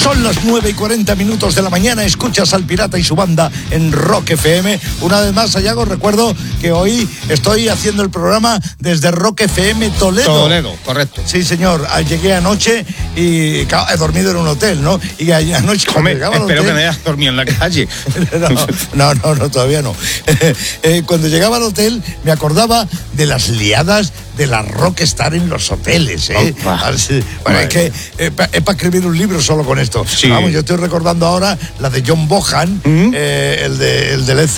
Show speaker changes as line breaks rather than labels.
Son las 9:40 de la mañana, escuchas al Pirata y su banda en Rock FM. Una vez más, Sayago, recuerdo que hoy estoy haciendo el programa desde Rock FM Toledo.
Toledo, correcto.
Sí, señor, llegué anoche y claro, he dormido en un hotel, ¿no? Y anoche cuando llegaba al
espero
hotel...
que me hayas dormido en la calle.
No, todavía no. Cuando llegaba al hotel me acordaba de las liadas de la rockstar en los hoteles, ¿eh? Bueno, es que es para escribir un libro solo con esto.
Sí.
Vamos, yo estoy recordando ahora la de John Bohan, el de Led